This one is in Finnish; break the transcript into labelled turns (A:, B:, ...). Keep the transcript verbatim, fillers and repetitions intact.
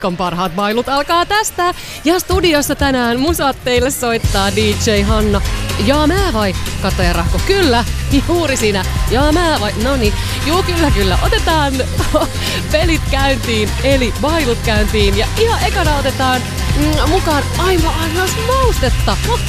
A: Kan parhaat bailut alkaa tästä. Ja studiossa tänään musat teille soittaa D J Hanna. Jaa mä vai? Katoja Rahko. Kyllä, juuri sinä. Jaa mä vai? Noniin. Juu kyllä kyllä. Otetaan pelit käyntiin, eli bailut käyntiin. Ja ihan ekana otetaan mm, mukaan aivan aivan maustetta.